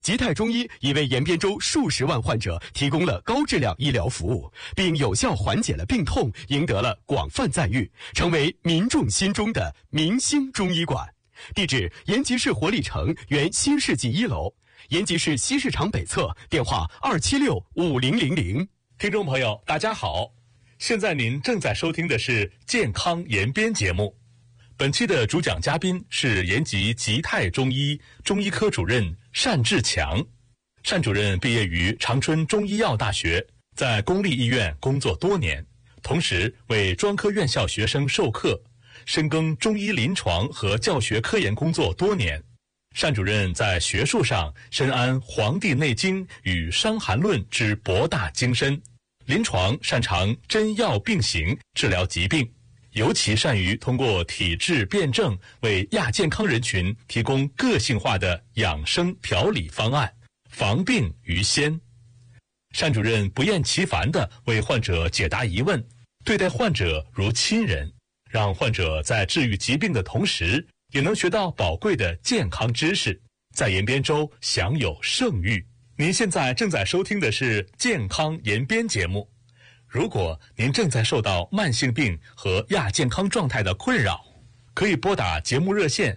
吉泰中医已为延边州数十万患者提供了高质量医疗服务，并有效缓解了病痛，赢得了广泛赞誉，成为民众心中的明星中医馆。地址：延吉市活力城原新世纪1楼，延吉市西市场北侧，电话276-5000。 听众朋友，大家好，现在您正在收听的是健康延边节目。本期的主讲嘉宾是延吉吉泰中医中医科主任单志强。单主任毕业于长春中医药大学，在公立医院工作多年，同时为专科院校学生授课，深耕中医临床和教学科研工作多年。单主任在学术上深谙《黄帝内经》与《伤寒论》之博大精深，临床擅长针药并行治疗疾病，尤其善于通过体质辩证为亚健康人群提供个性化的养生调理方案，防病于先。单主任不厌其烦地为患者解答疑问，对待患者如亲人，让患者在治愈疾病的同时，也能学到宝贵的健康知识，在延边州享有盛誉。您现在正在收听的是健康延边节目。如果您正在受到慢性病和亚健康状态的困扰，可以拨打节目热线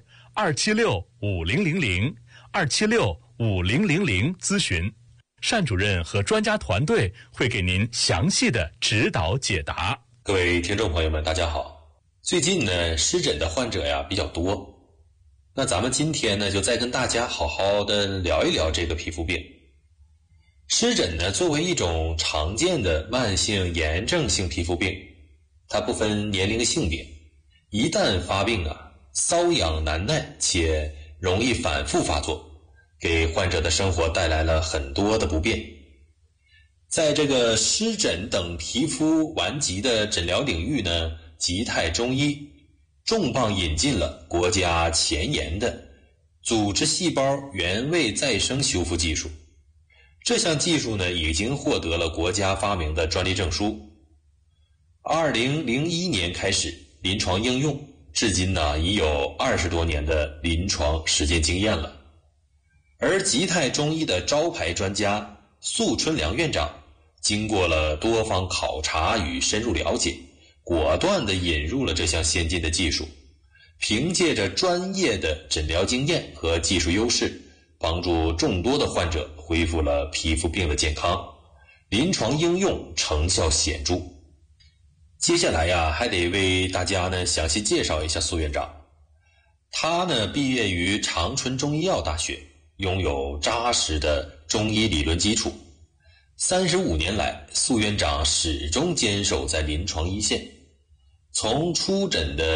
276-5000，276-5000咨询，单主任和专家团队会给您详细的指导解答。 各位听众朋友们，大家好。最近呢，湿疹的患者比较多，那咱们今天呢，就再跟大家好好的聊一聊这个皮肤病。湿疹呢，作为一种常见的慢性炎症性皮肤病，它不分年龄性别，一旦发病瘙痒难耐且容易反复发作，给患者的生活带来了很多的不便。在这个湿疹等皮肤顽疾的诊疗领域呢，吉泰中医重磅引进了国家前沿的组织细胞原位再生修复技术。这项技术呢，已经获得了国家发明的专利证书。2001年开始临床应用，至今呢已有20多年的临床实践经验了。而吉泰中医的招牌专家宿春良院长，经过了多方考察与深入了解，果断地引入了这项先进的技术，凭借着专业的诊疗经验和技术优势，帮助众多的患者恢复了皮肤病的健康，临床应用成效显著。接下来还得为大家呢详细介绍一下宿院长。他呢毕业于长春中医药大学，拥有扎实的中医理论基础。35年来，宿院长始终坚守在临床一线，从出诊的